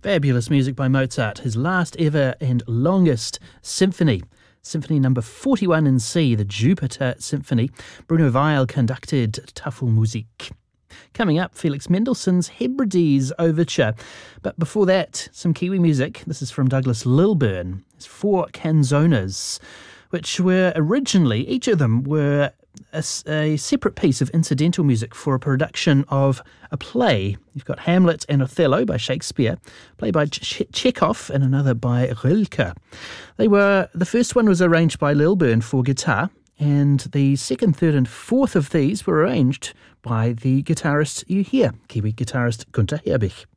Fabulous music by Mozart, his last ever and longest symphony. Symphony number 41 in C, the Jupiter Symphony. Bruno Weil conducted Tafelmusik. Coming up, Felix Mendelssohn's Hebrides Overture. But before that, some Kiwi music. This is from Douglas Lilburn. It's 4 canzonas, which were originally, each of them were a separate piece of incidental music for a production of a play. You've got Hamlet and Othello by Shakespeare, play by Chekhov and another by Rilke. The first one was arranged by Lilburn for guitar, and the second, third and fourth of these were arranged by the guitarist you hear, Kiwi guitarist Gunther Herbig.